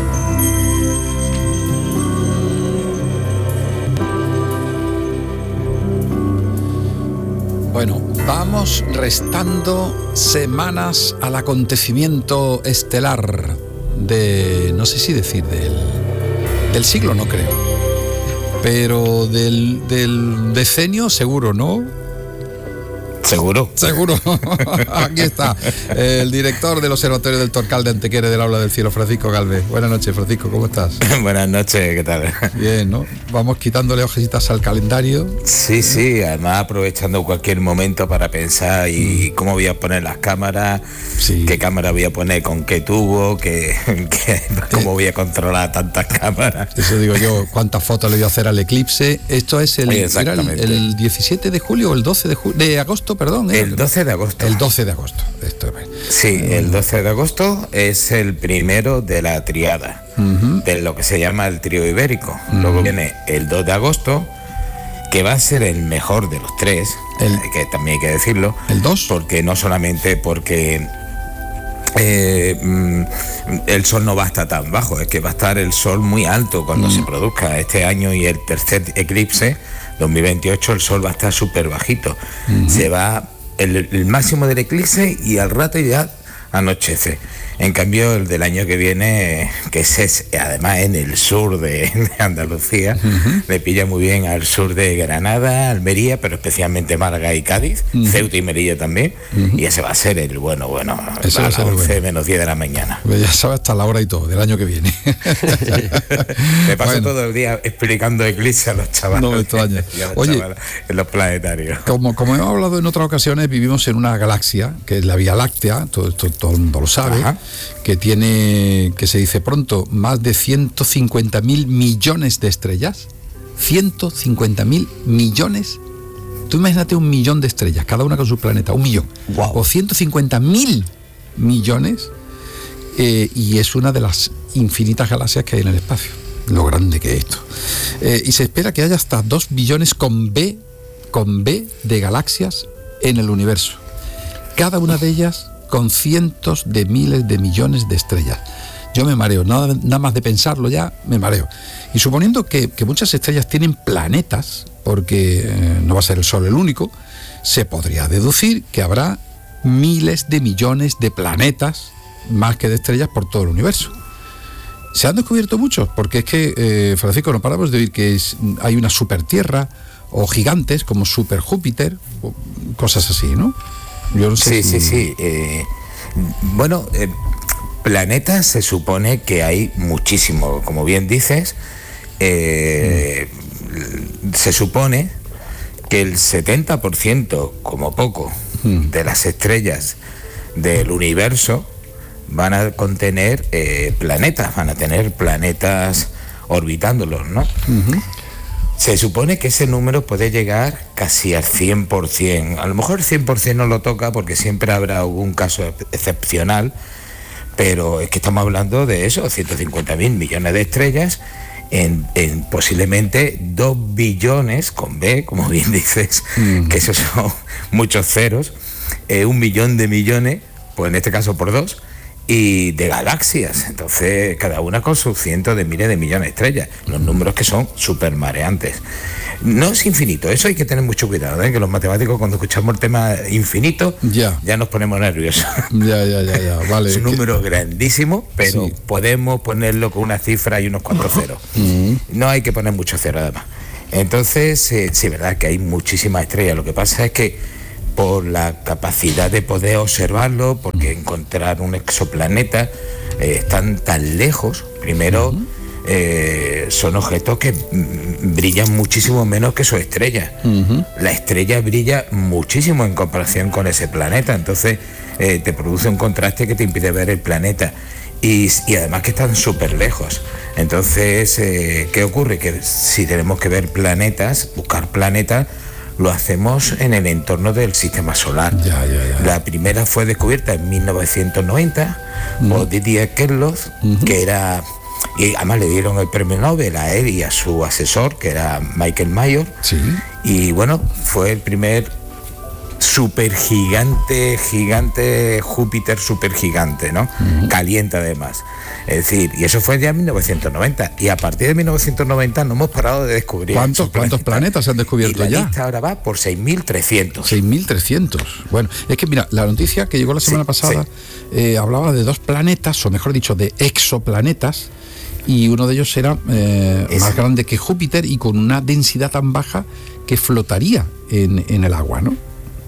Bueno, vamos restando semanas al acontecimiento estelar de, no sé si decir del, del siglo, no creo, pero del, del decenio seguro, ¿no? ¿Seguro? Seguro. Aquí está el director del Observatorio del Torcal de Antequera del Aula del Cielo, Francisco Galvez. Buenas noches, Francisco, ¿cómo estás? Buenas noches, ¿qué tal? Bien, ¿no? Vamos quitándole hojecitas al calendario. Sí, sí, además aprovechando cualquier momento para pensar y mm. cómo voy a poner las cámaras, sí. qué cámara voy a poner, con qué tubo, qué, qué, cómo voy a controlar tantas cámaras. Eso digo yo, cuántas fotos le voy a hacer al eclipse. Esto es el, era el, el diecisiete de julio o el doce de, ju- de agosto, perdón. ¿eh? El doce de agosto. El doce de agosto. Esto, sí, el doce de agosto es el primero de la triada, uh-huh. de lo que se llama el trío ibérico. Uh-huh. Luego viene el dos de agosto, que va a ser el mejor de los tres, el, que también hay que decirlo. ¿El dos? Porque no solamente porque eh, el sol no va a estar tan bajo, es que va a estar el sol muy alto cuando uh-huh. se produzca este año, y el tercer eclipse dos mil veintiocho el sol va a estar súper bajito. Uh-huh. Se va el, el máximo del eclipse y al rato ya anochece. En cambio, el del año que viene, que es, es además en el sur de, de Andalucía, uh-huh. le pilla muy bien al sur de Granada, Almería, pero especialmente Málaga y Cádiz, uh-huh. Ceuta y Melilla también, uh-huh. y ese va a ser el bueno, bueno, ese a las once bueno. menos diez de la mañana. Pues ya sabes hasta la hora y todo, del año que viene. Me paso bueno. todo el día explicando eclipses a los chavales. No me extraña. Oye, chavales, en los planetarios. Como, como hemos hablado en otras ocasiones, vivimos en una galaxia, que es la Vía Láctea, todo, todo, todo el mundo lo sabe. Ajá. Que tiene, que se dice pronto, más de ciento cincuenta mil millones de estrellas. ciento cincuenta mil millones Tú imagínate un millón de estrellas, cada una con su planeta, un millón. Wow. O ciento cincuenta mil millones, eh, y es una de las infinitas galaxias que hay en el espacio. Lo grande que es esto. Eh, y se espera que haya hasta dos billones con B, con B de galaxias en el universo. Cada una de ellas con cientos de miles de millones de estrellas. Yo me mareo, nada, nada más de pensarlo ya, me mareo. Y suponiendo que, que muchas estrellas tienen planetas, porque eh, no va a ser el Sol el único, se podría deducir que habrá miles de millones de planetas, más que de estrellas, por todo el universo. Se han descubierto muchos, porque es que, eh, Francisco, no paramos de oír que es, hay una supertierra, o gigantes como Super Júpiter, o cosas así, ¿no? Yo no sé sí, si... sí, sí. Eh, bueno, eh, planetas se supone que hay muchísimo, como bien dices. Eh, mm. Se supone que el setenta por ciento, como poco, mm. de las estrellas del universo van a contener eh, planetas, van a tener planetas orbitándolos, ¿no? Uh-huh. Se supone que ese número puede llegar casi al cien por ciento. A lo mejor el cien por ciento no lo toca porque siempre habrá algún caso excepcional, pero es que estamos hablando de eso, ciento cincuenta mil millones de estrellas en, en posiblemente dos billones, con B, como bien dices, mm. que esos son muchos ceros, eh, un millón de millones, pues en este caso por dos, y de galaxias, entonces cada una con sus cientos de miles de millones de estrellas, los números que son súper mareantes. No es infinito, eso hay que tener mucho cuidado, ¿eh? Que los matemáticos cuando escuchamos el tema infinito ya, ya nos ponemos nerviosos. Ya, ya, ya, ya, vale. Es un número grandísimo, pero sí, podemos ponerlo con una cifra y unos cuatro ceros. Uh-huh. No hay que poner muchos ceros además. Entonces, eh, sí, es verdad que hay muchísimas estrellas, lo que pasa es que por la capacidad de poder observarlo, porque encontrar un exoplaneta eh, están tan lejos, primero uh-huh. eh, son objetos que mm, brillan muchísimo menos que su estrella. Uh-huh. La estrella brilla muchísimo en comparación con ese planeta, entonces eh, te produce un contraste que te impide ver el planeta. Y, y además que están súper lejos. Entonces, eh, ¿qué ocurre? Que si tenemos que ver planetas, buscar planetas, lo hacemos en el entorno del sistema solar. Ya, ya, ya. La primera fue descubierta en mil novecientos noventa uh-huh. por Didier Queloz, uh-huh. que era, y además le dieron el premio Nobel a él y a su asesor, que era Michael Mayor. Sí. Y bueno, fue el primer supergigante, gigante Júpiter supergigante, ¿no? Uh-huh. Caliente además. Es decir, y eso fue ya en mil novecientos noventa, y a partir de mil novecientos noventa no hemos parado de descubrir. ¿Cuántos, ¿cuántos planetas se han descubierto y la ya? Lista ahora va por seis mil trescientos. seis mil trescientos. Bueno, es que mira, la noticia que llegó la semana sí, pasada sí. Eh, hablaba de dos planetas, o mejor dicho, de exoplanetas, y uno de ellos era eh, más grande que Júpiter y con una densidad tan baja que flotaría en, en el agua, ¿no?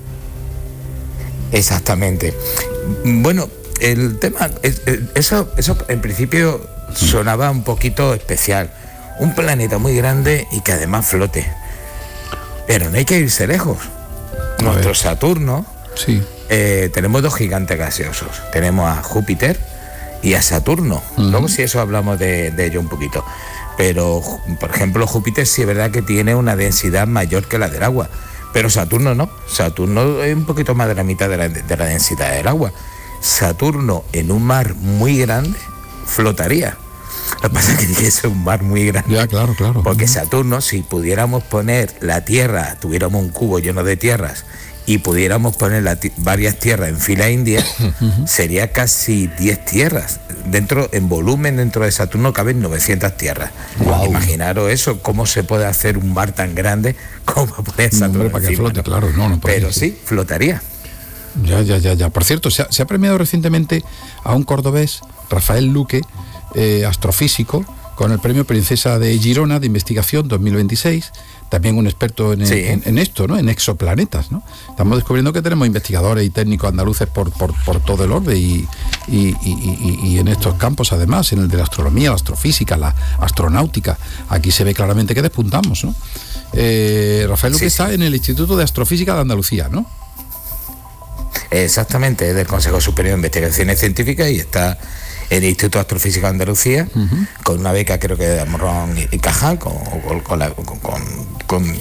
Exactamente. Bueno, el tema, eso, eso en principio sonaba un poquito especial. Un planeta muy grande y que además flote. Pero no hay que irse lejos. A Nuestro ver. Saturno, sí. eh, tenemos dos gigantes gaseosos. Tenemos a Júpiter y a Saturno. Uh-huh. Luego si eso hablamos de, de ello un poquito. Pero, por ejemplo, Júpiter sí es verdad que tiene una densidad mayor que la del agua. Pero Saturno no, Saturno es un poquito más de la mitad de la, de la densidad del agua. Saturno en un mar muy grande flotaría. Lo que pasa es que tiene que ser un mar muy grande. Ya, claro, claro. Porque Saturno, si pudiéramos poner la Tierra, tuviéramos un cubo lleno de tierras y pudiéramos poner la t- varias tierras en fila india, uh-huh. sería casi diez tierras. Dentro, en volumen, dentro de Saturno caben novecientas tierras. Wow. Imaginaros eso, cómo se puede hacer un mar tan grande como poner Saturno. No, para que flote, ¿no? Claro, no, no Pero ir, sí, sí, flotaría. Ya, ya, ya, ya. Por cierto, se ha, se ha premiado recientemente a un cordobés, Rafael Luque, eh, astrofísico, con el premio Princesa de Girona de Investigación dos mil veintiséis, también un experto en, sí. en, en esto, ¿no? En exoplanetas, ¿no? Estamos descubriendo que tenemos investigadores y técnicos andaluces por, por, por todo el orbe y, y, y, y, y en estos campos además, en el de la astronomía, la astrofísica, la astronáutica. Aquí se ve claramente que despuntamos, ¿no? Eh, Rafael Luque sí, está sí. en el Instituto de Astrofísica de Andalucía, ¿no? Exactamente, es del Consejo Superior de Investigaciones Científicas y está en el Instituto de Astrofísica de Andalucía, uh-huh. con una beca creo que de Morón y Cajal, con, con, con, la, con, con,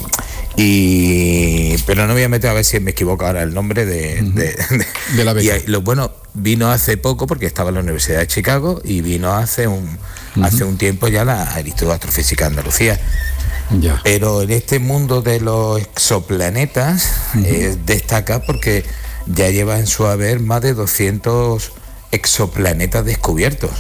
Y pero no me voy a meter a ver si me equivoco ahora el nombre de, uh-huh. de, de, de la beca. Y lo bueno, vino hace poco porque estaba en la Universidad de Chicago y vino hace un uh-huh. hace un tiempo ya la, el Instituto de Astrofísica de Andalucía. Ya. Pero en este mundo de los exoplanetas uh-huh. eh, destaca porque ya lleva en su haber más de doscientos exoplanetas descubiertos.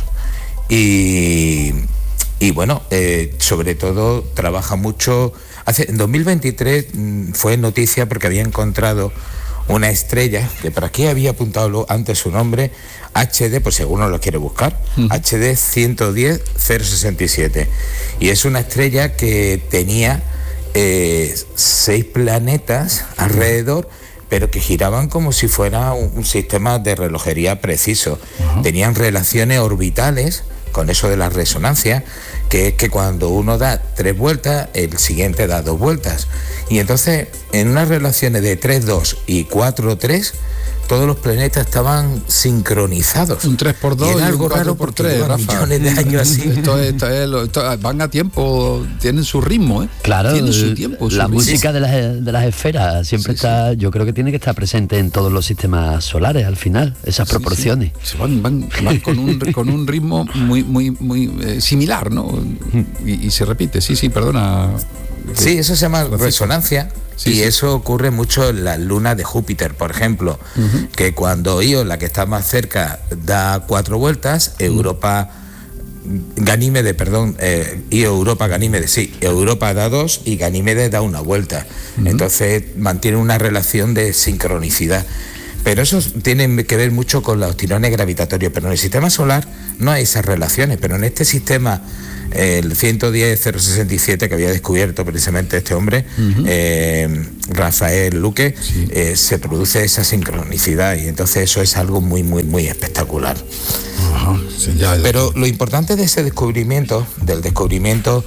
Y, y bueno, eh, sobre todo trabaja mucho. Hace, en dos mil veintitrés mmm, fue noticia porque había encontrado una estrella, que por aquí había apuntado antes su nombre, H D, pues si alguno lo quiere buscar, uh-huh. H D ciento diez cero sesenta y siete. Y es una estrella que tenía eh, seis planetas alrededor, pero que giraban como si fuera un, un sistema de relojería preciso. Uh-huh. Tenían relaciones orbitales, con eso de la resonancia, que es que cuando uno da tres vueltas, el siguiente da dos vueltas. Y entonces, en unas relaciones de tres dos y cuatro tres, todos los planetas estaban sincronizados. Un tres por dos y, y un algo cuatro por tres, Rafa. Millones de años así. Esto es, esto es, esto, van a tiempo, tienen su ritmo, ¿eh? Claro, tienen su tiempo. La su música de las, de las esferas siempre sí, está, sí. yo creo que tiene que estar presente en todos los sistemas solares al final, esas sí, proporciones. Sí. Van, van, van con, un, con un ritmo muy, muy, muy eh, similar, ¿no? Y, y se repite, sí, sí, perdona. Sí, eso se llama resonancia. Sí, y sí. eso ocurre mucho en la luna de Júpiter, por ejemplo, uh-huh. que cuando Io, la que está más cerca, da cuatro vueltas, uh-huh. Europa, Ganímede, perdón, eh, Io, Europa, Ganímede, sí, Europa da dos y Ganímede da una vuelta. Uh-huh. Entonces mantiene una relación de sincronicidad. Pero eso tiene que ver mucho con los tirones gravitatorios, pero en el sistema solar no hay esas relaciones, pero en este sistema, el ciento diez cero sesenta y siete que había descubierto precisamente este hombre, uh-huh. eh, Rafael Luque, sí. eh, se produce esa sincronicidad y entonces eso es algo muy, muy, muy espectacular. Uh-huh. Sí, ya, ya. Pero lo importante de ese descubrimiento, del descubrimiento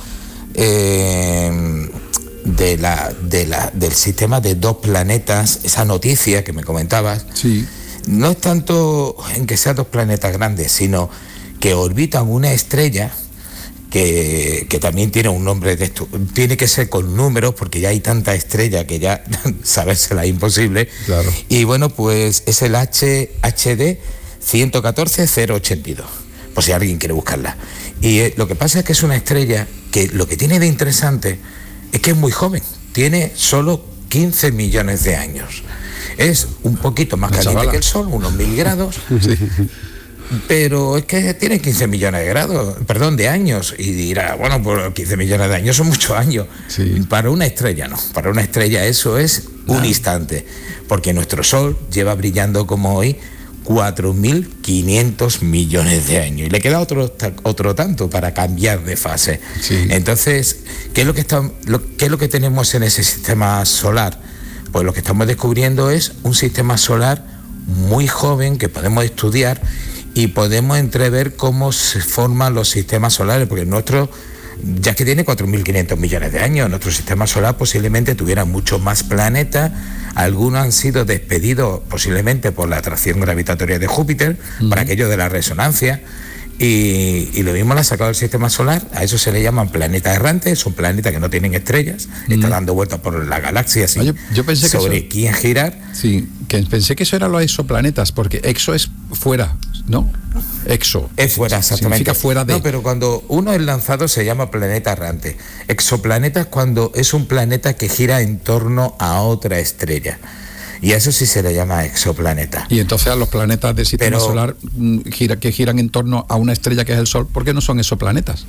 eh, de la, de la, del sistema de dos planetas, esa noticia que me comentabas, sí. no es tanto en que sean dos planetas grandes, sino que orbitan una estrella que, que también tiene un nombre de esto, tiene que ser con números porque ya hay tanta estrella que ya sabérsela es imposible. Claro. Y bueno, pues es el H D ciento catorce cero ochenta y dos, por si alguien quiere buscarla. Y eh, lo que pasa es que es una estrella que lo que tiene de interesante es que es muy joven, tiene solo quince millones de años. Es un poquito más caliente chavala. que el Sol, unos mil grados, sí. pero es que tiene quince millones de grados, perdón, de años, y dirá, bueno, pues quince millones de años son muchos años. Sí. Para una estrella no, para una estrella eso es un ah. instante, porque nuestro Sol lleva brillando como hoy cuatro mil quinientos millones de años y le queda otro otro tanto para cambiar de fase. Sí. Entonces, ¿qué es lo que está, lo, qué es lo que tenemos en ese sistema solar? Pues lo que estamos descubriendo es un sistema solar muy joven que podemos estudiar y podemos entrever cómo se forman los sistemas solares, porque nuestro, ya que tiene cuatro mil quinientos millones de años, nuestro sistema solar posiblemente tuviera muchos más planetas. Algunos han sido despedidos posiblemente por la atracción gravitatoria de Júpiter, uh-huh. para aquello de la resonancia, y, y lo mismo lo ha sacado el sistema solar. A eso se le llaman planetas errantes, son planetas que no tienen estrellas, uh-huh. están dando vueltas por la galaxia sin Oye, yo pensé sobre que eso, quién girar. Sí, que pensé que eso eran los exoplanetas, porque exo es fuera, ¿no? Exo. Es fuera, exactamente. Significa fuera de. No, pero cuando uno es lanzado se llama planeta errante. Exoplaneta es cuando es un planeta que gira en torno a otra estrella. Y a eso sí se le llama exoplaneta. Y entonces a los planetas del sistema pero, solar gira, que giran en torno a una estrella que es el Sol, ¿por qué no son exoplanetas?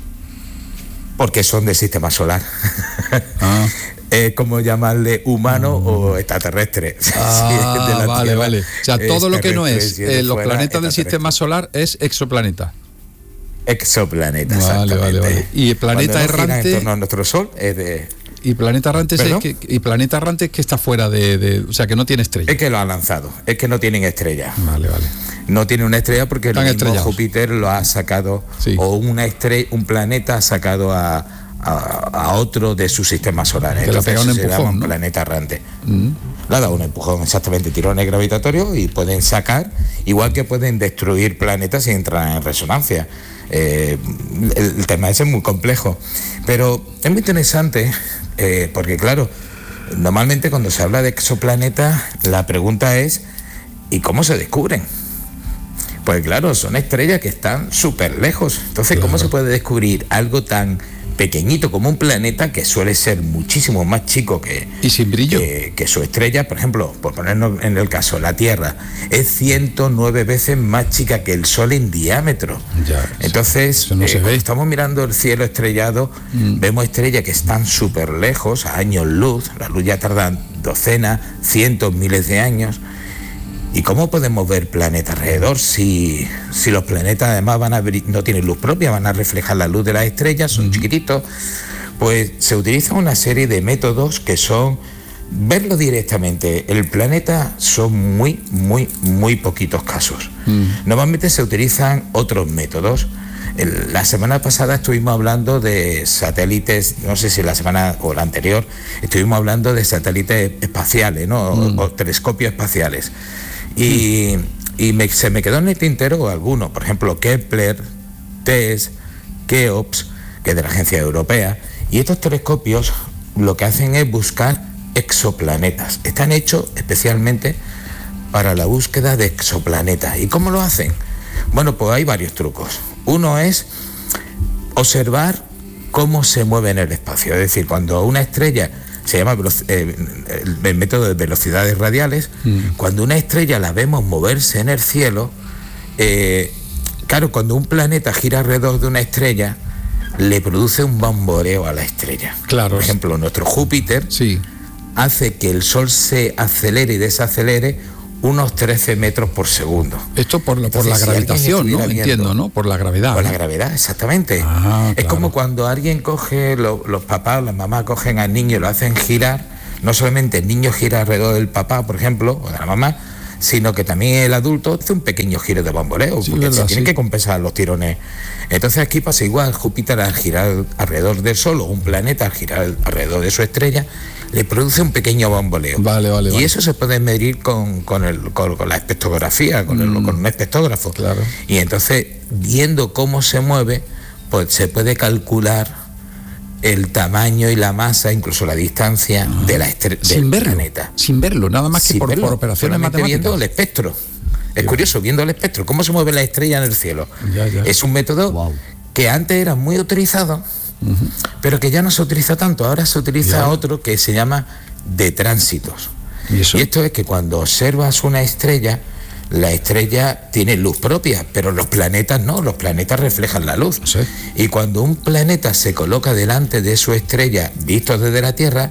Porque son del sistema solar. Ah. Es como llamarle humano mm. o extraterrestre. Ah, sí, de la vale, Tierra, vale. O sea, todo lo que no es eh, los planetas del sistema solar es exoplaneta. Exoplaneta, vale, vale, vale. Y el planeta Cuando errante en torno a nuestro Sol es de. Y planeta errante es el que, y planeta errante es que está fuera de, de, o sea, que no tiene estrella. Es que lo ha lanzado, es que no tienen estrella. Vale, vale. No tiene una estrella porque Están el mismo Júpiter lo ha sacado, sí. o una estrella, un planeta ha sacado a, a, a otro de sus sistemas solares. Que le ha pegado un empujón, se llama un ¿no? planeta errante. Mm. Le ha dado un empujón, exactamente, tirones gravitatorios, y pueden sacar, igual que pueden destruir planetas si entran en resonancia. Eh, el, el tema ese es muy complejo, pero es muy interesante eh, porque claro, normalmente cuando se habla de exoplanetas, la pregunta es, ¿y cómo se descubren? Pues claro, son estrellas que están súper lejos. Entonces, ¿cómo se puede descubrir algo tan pequeñito como un planeta que suele ser muchísimo más chico que, y sin brillo que, que su estrella? Por ejemplo, por ponernos en el caso, la Tierra es ciento nueve veces más chica que el Sol en diámetro. Ya, Entonces, no eh, se ve. cuando estamos mirando el cielo estrellado, mm. vemos estrellas que están súper lejos, a años luz. La luz ya tarda docenas, cientos, miles de años. ¿Y cómo podemos ver planetas alrededor si, si los planetas además van a no tienen luz propia, van a reflejar la luz de las estrellas, son uh-huh. chiquititos? Pues se utiliza una serie de métodos que son verlo directamente. El planeta son muy, muy, muy poquitos casos. Uh-huh. Normalmente se utilizan otros métodos. El, la semana pasada estuvimos hablando de satélites, no sé si la semana o la anterior, estuvimos hablando de satélites espaciales, ¿no? Uh-huh. o, o telescopios espaciales. Y, y me, se me quedó en el tintero alguno, por ejemplo, Kepler, TESS, Keops, que es de la Agencia Europea, y estos telescopios lo que hacen es buscar exoplanetas. Están hechos especialmente para la búsqueda de exoplanetas. ¿Y cómo lo hacen? Bueno, pues hay varios trucos. Uno es observar cómo se mueve en el espacio, es decir, cuando una estrella... se llama eh, el método de velocidades radiales. Mm. Cuando una estrella la vemos moverse en el cielo, eh, claro, cuando un planeta gira alrededor de una estrella, le produce un bamboleo a la estrella. Claro. Por ejemplo, nuestro Júpiter sí. hace que el Sol se acelere y desacelere unos trece metros por segundo. Esto por, Entonces, por la si gravitación, ¿no? Viendo, entiendo, ¿no? Por la gravedad. Por ¿no? la gravedad, exactamente. Ah, es claro. como cuando alguien coge, lo, los papás, las mamás cogen al niño y lo hacen girar. No solamente el niño gira alrededor del papá, por ejemplo, o de la mamá, sino que también el adulto hace un pequeño giro de bamboleo, sí, porque verdad, se tienen sí. que compensar los tirones. Entonces aquí pasa igual, Júpiter al girar alrededor del Sol, o un planeta al girar alrededor de su estrella, le produce un pequeño bamboleo. Vale, vale, y vale. eso se puede medir con, con, el, con, con la espectrografía, con, mm. el, con un espectógrafo. Claro. Y entonces, viendo cómo se mueve, pues se puede calcular el tamaño y la masa, incluso la distancia ah. de la estre- del sin verlo, planeta. Sin verlo, nada más que sin por, verlo, por operaciones matemáticas. Viendo el espectro. Es curioso, viendo el espectro, cómo se mueve la estrella en el cielo. Ya, ya. Es un método wow. que antes era muy utilizado, uh-huh. pero que ya no se utiliza tanto. Ahora se utiliza ya. otro que se llama de tránsitos. ¿Y, eso? y esto es que cuando observas una estrella, la estrella tiene luz propia, pero los planetas no, los planetas reflejan la luz. ¿Sí? Y cuando un planeta se coloca delante de su estrella, visto desde la Tierra,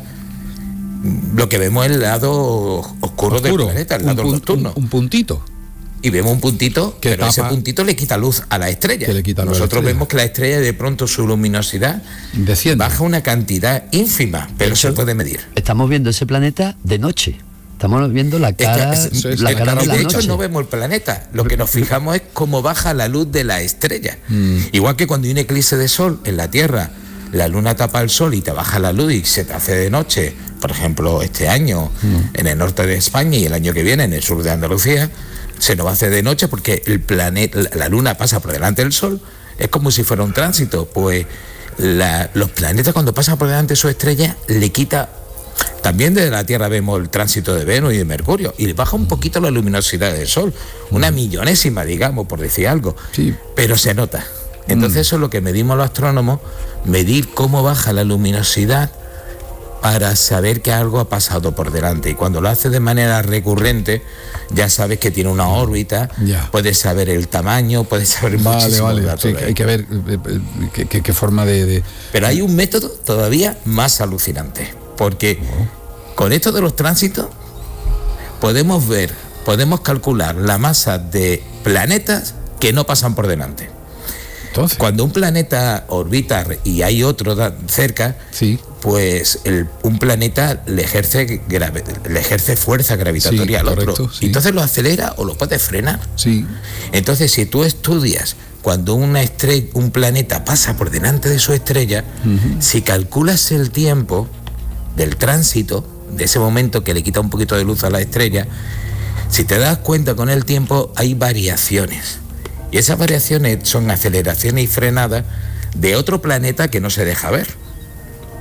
lo que vemos es el lado oscuro, oscuro. del planeta, el lado un, nocturno. Un, un puntito. Y vemos un puntito, que pero tapa, ese puntito le quita luz a la estrella. Que le quita luz Nosotros a la estrella. vemos que la estrella de pronto su luminosidad Desciende. baja una cantidad ínfima, pero hecho, se puede medir. Estamos viendo ese planeta de noche. Estamos viendo la cara, es que, es, la es, cara de la de noche. hecho no vemos el planeta, lo que nos fijamos es cómo baja la luz de la estrella. Mm. Igual que cuando hay un eclipse de sol en la Tierra, la luna tapa el sol y te baja la luz y se te hace de noche, por ejemplo este año mm. en el norte de España y el año que viene en el sur de Andalucía, se nos hace de noche porque el planeta, la luna pasa por delante del sol, es como si fuera un tránsito. Pues la, los planetas cuando pasan por delante de su estrella le quita. También desde la Tierra vemos el tránsito de Venus y de Mercurio y le baja un poquito la luminosidad del Sol, una millonésima, digamos, por decir algo, sí. pero se nota. Entonces mm. eso es lo que medimos los astrónomos, medir cómo baja la luminosidad para saber que algo ha pasado por delante. Y cuando lo hace de manera recurrente, ya sabes que tiene una órbita, ya. puedes saber el tamaño, puedes saber vale, muchísimos vale. datos. Sí, hay que ver eh, qué, qué, qué forma de, de... Pero hay un método todavía más alucinante. Porque con esto de los tránsitos podemos ver, podemos calcular la masa de planetas que no pasan por delante. Entonces, cuando un planeta orbita y hay otro cerca, sí. pues el, un planeta le ejerce, grave, le ejerce fuerza gravitatoria sí, al correcto, otro. Sí. Entonces lo acelera o lo puede frenar. Sí. Entonces, si tú estudias cuando una estrella, un planeta pasa por delante de su estrella, uh-huh. si calculas el tiempo del tránsito, de ese momento que le quita un poquito de luz a la estrella, si te das cuenta con el tiempo hay variaciones. Y esas variaciones son aceleraciones y frenadas de otro planeta que no se deja ver.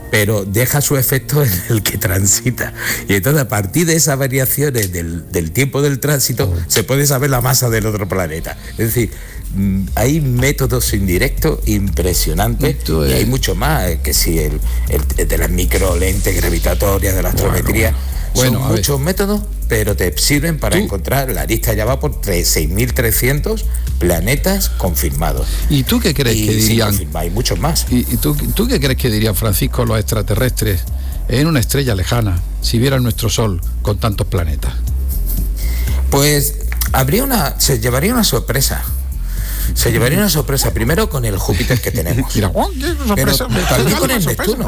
pero deja su efecto en el que transita. Y entonces a partir de esas variaciones del, del tiempo del tránsito se puede saber la masa del otro planeta. Es decir, hay métodos indirectos impresionantes es... y hay mucho más, que si el, el de las microlentes gravitatorias, de la astrometría, bueno, bueno, son muchos ver. métodos, pero te sirven para ¿Tú? encontrar, la lista ya va por seis mil trescientos planetas confirmados. ¿Y tú qué crees y que dirían? Hay muchos más. ¿Y, y tú, tú qué crees que dirían, Francisco, los extraterrestres en una estrella lejana si vieran nuestro Sol con tantos planetas? Pues habría una, se llevaría una sorpresa. Se llevaría una sorpresa primero con el Júpiter que tenemos. Mira, oh, pero también con el Neptuno.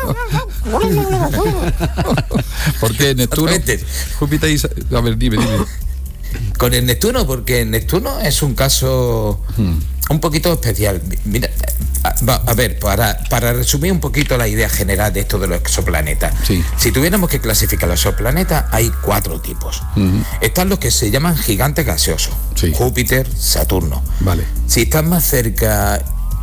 Porque Neptuno, Júpiter y... A ver, dime, dime. Con el Neptuno, porque el Neptuno es un caso hmm. un poquito especial. Mira, a, a ver, para, para resumir un poquito la idea general de esto de los exoplanetas. Sí. Si tuviéramos que clasificar los exoplanetas, hay cuatro tipos. Uh-huh. Están los que se llaman gigantes gaseosos. Sí. Júpiter, Saturno. Vale. Si están más cerca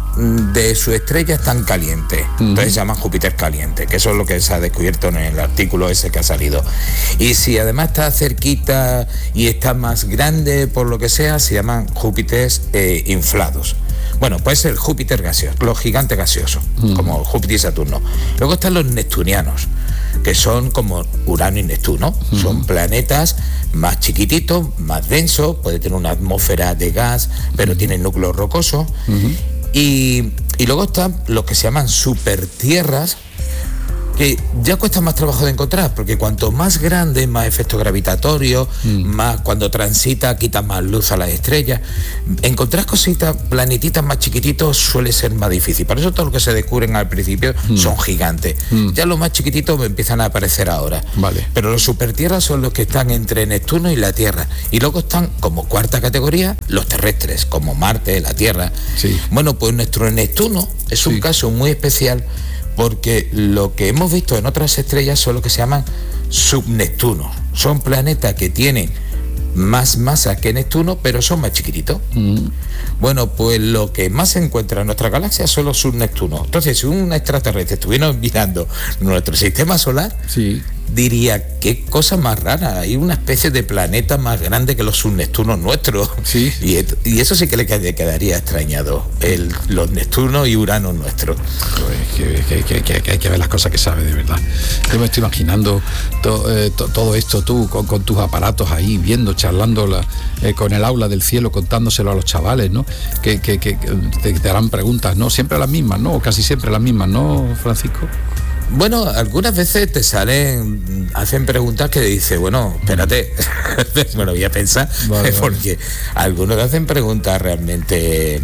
de su estrella, están calientes. Uh-huh. Entonces se llaman Júpiter caliente, que eso es lo que se ha descubierto en el artículo ese que ha salido. Y si además está cerquita y está más grande, por lo que sea, se llaman Júpiteres eh, inflados. Bueno, pues el Júpiter gaseoso, los gigantes gaseosos, uh-huh. como Júpiter y Saturno. Luego están los neptunianos, que son como Urano y Neptuno. Uh-huh. Son planetas más chiquititos, más densos, puede tener una atmósfera de gas, pero uh-huh. tienen núcleo rocoso. Uh-huh. Y, y luego están los que se llaman supertierras, que ya cuesta más trabajo de encontrar, porque cuanto más grande, más efecto gravitatorio, mm. más cuando transita quita más luz a las estrellas. Encontrar cositas, planetitas más chiquititos suele ser más difícil. Por eso todo lo que se descubren al principio mm. son gigantes. Mm. Ya los más chiquititos empiezan a aparecer ahora. Vale. Pero los supertierras son los que están entre Neptuno y la Tierra. Y luego están como cuarta categoría los terrestres, como Marte, la Tierra. Sí. Bueno, pues nuestro Neptuno es sí. un caso muy especial, porque lo que hemos visto en otras estrellas son lo que se llaman subneptunos. Son planetas que tienen más masa que Neptuno, pero son más chiquititos. Mm. Bueno, pues lo que más se encuentra en nuestra galaxia son los subneptunos. Entonces, si un extraterrestre estuviera mirando nuestro sistema solar, sí. diría, qué cosa más rara, hay una especie de planeta más grande que los subneptunos nuestros. Sí. Y, y eso sí que le quedaría extrañado, el, los Neptunos y Urano nuestros. Que, que, que, que, que hay que ver las cosas que sabe, de verdad. Yo me estoy imaginando to, eh, to, todo esto tú, con, con tus aparatos ahí, viendo, charlando la, eh, con el aula del cielo, contándoselo a los chavales, ¿no? Que, que, que, que te, te harán preguntas, ¿no? Siempre las mismas, ¿no? O casi siempre las mismas, ¿no, Francisco? Bueno, algunas veces te salen, hacen preguntas que dices, bueno, espérate, me lo voy a pensar, vale, porque vale. algunos hacen preguntas realmente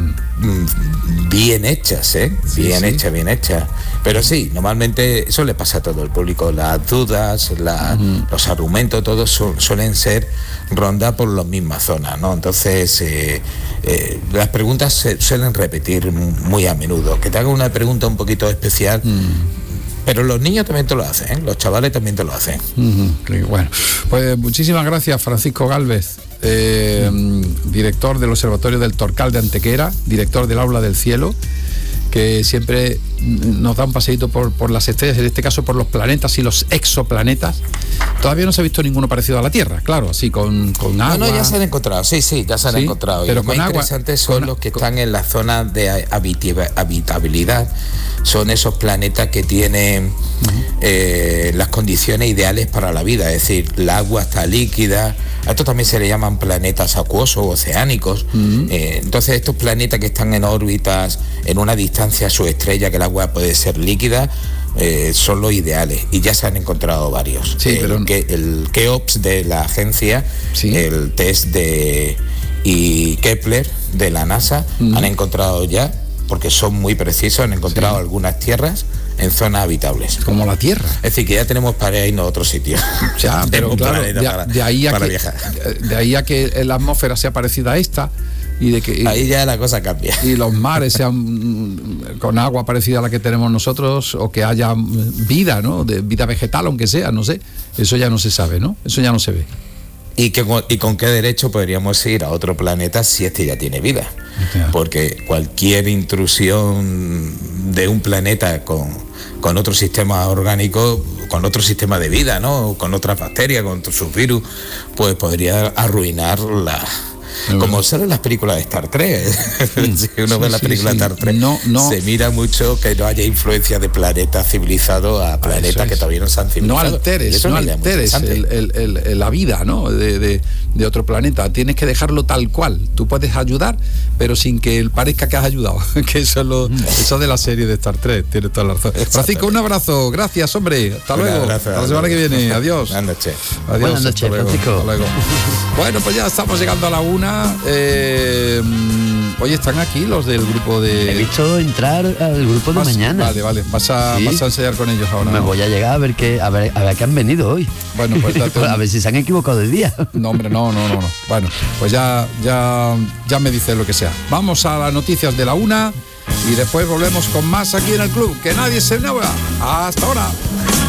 mm. bien hechas, ¿eh? Sí, bien sí. hechas, bien hechas. Pero sí, normalmente eso le pasa a todo el público, las dudas, la, uh-huh. los argumentos, todos su, suelen ser ronda por las mismas zonas, ¿no? Entonces, eh, eh, las preguntas se suelen repetir muy a menudo. Que te haga una pregunta un poquito especial, uh-huh. pero los niños también te lo hacen, ¿eh? Los chavales también te lo hacen. Uh-huh. Bueno, pues muchísimas gracias, Francisco Gálvez, eh, uh-huh. director del Observatorio del Torcal de Antequera, director del Aula del Cielo, que siempre nos da un paseíto por, por las estrellas, en este caso por los planetas y los exoplanetas. Todavía no se ha visto ninguno parecido a la Tierra, claro, así con, con agua. No, no, ya se han encontrado, sí, sí, ya se han ¿Sí? encontrado. Pero y con los más agua, interesantes son con, los que con, están en las zonas de habitabilidad. Son esos planetas que tienen uh-huh. eh, las condiciones ideales para la vida, es decir, el agua está líquida. A estos también se le llaman planetas acuosos, oceánicos. Uh-huh. Eh, entonces estos planetas que están en órbitas, en una distancia a su estrella, que el agua puede ser líquida, eh, son los ideales. Y ya se han encontrado varios. Sí, el, pero... que, el KEOPS de la agencia, ¿sí? el test de y Kepler de la NASA, uh-huh. han encontrado ya, porque son muy precisos, han encontrado sí. algunas tierras en zonas habitables. Como la Tierra. Es decir, que ya tenemos para irnos a otro sitio. Ya, pero claro, de, para, de, ahí a para que, viajar. De ahí a que la atmósfera sea parecida a esta, y de que y, ahí ya la cosa cambia. Y los mares sean con agua parecida a la que tenemos nosotros, o que haya vida, ¿no? De vida vegetal, aunque sea, no sé. Eso ya no se sabe, ¿no? Eso ya no se ve. ¿Y, que, ¿Y con qué derecho podríamos ir a otro planeta si este ya tiene vida? Porque cualquier intrusión de un planeta con con otro sistema orgánico, con otro sistema de vida, ¿no? Con otras bacterias, con sus virus, pues podría arruinar la... Como salen las películas de Star Trek. Si uno sí, ve las sí, películas sí. de Star Trek, no, no. se mira mucho que no haya influencia de planetas civilizados a planetas es. que todavía no se han civilizado. No alteres, no alteres el, el, el, el, la vida, ¿no? De, de, de otro planeta. Tienes que dejarlo tal cual. Tú puedes ayudar, pero sin que parezca que has ayudado. Que eso es lo, eso de la serie de Star Trek. Tienes toda la razón. Francisco, un abrazo. Gracias, hombre. Hasta Un luego. abrazo, Hasta la semana que viene. Adiós. Buenas noches. Adiós. Buenas noches, Francisco. Hasta luego. Bueno, pues ya estamos llegando a la una. Eh, Oye, están aquí los del grupo de... He visto entrar al grupo de vas, mañana. Vale, vale. Vas a, ¿Sí? vas a ensayar con ellos ahora. Me ¿no? voy a llegar a ver qué a ver, a ver qué han venido hoy. Bueno, pues date un... a ver si se han equivocado de día. No, hombre, no, no, no, no. Bueno, pues ya, ya, ya me dice lo que sea. Vamos a las noticias de la una y después volvemos con más aquí en el club. Que nadie se mueva. Hasta ahora.